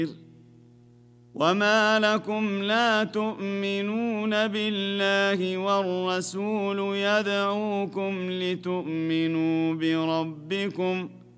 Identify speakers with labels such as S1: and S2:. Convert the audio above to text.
S1: وما لكم لا تؤمنون بالله والرسول يدعوكم لتؤمنوا بربكم